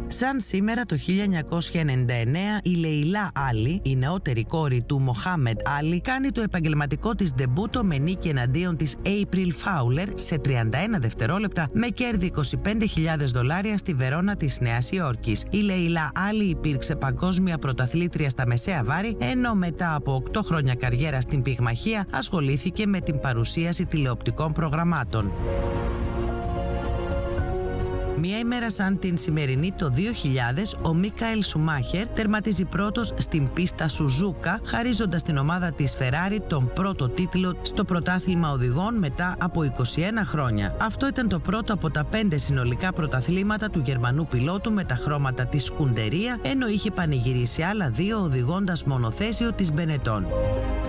Σαν σήμερα το 1999 η Λεϊλά Άλι, η νεότερη κόρη του Μοχάμεντ Άλι, κάνει το επαγγελματικό της ντεμπούτο με νίκη εναντίον της April Fowler σε 31 δευτερόλεπτα με κέρδη $25.000 στη Βερόνα της Νέας Υόρκης. Η Λεϊλά Άλι υπήρξε παγκόσμια πρωταθλήτρια στα μεσαία βάρη, ενώ μετά από 8 χρόνια καριέρα στην πυγμαχία ασχολήθηκε με την παρουσίαση τηλεοπτικών προγραμμάτων. Μία ημέρα σαν την σημερινή το 2000, ο Μίκαελ Σουμάχερ τερματίζει πρώτος στην πίστα Σουζούκα, χαρίζοντας την ομάδα της Ferrari τον πρώτο τίτλο στο πρωτάθλημα οδηγών μετά από 21 χρόνια. Αυτό ήταν το πρώτο από τα 5 συνολικά πρωταθλήματα του Γερμανού πιλότου με τα χρώματα της Σκουντερία, ενώ είχε πανηγυρίσει άλλα 2 οδηγώντας μονοθέσιο της Μπενετών.